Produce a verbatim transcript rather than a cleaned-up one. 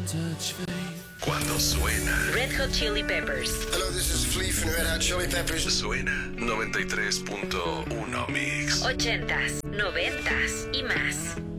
Cuando suena Red Hot Chili Peppers. Hello, this is Flea from Red Hot Chili Peppers. Suena noventa y tres punto uno Mix. Ochentas, noventas y más.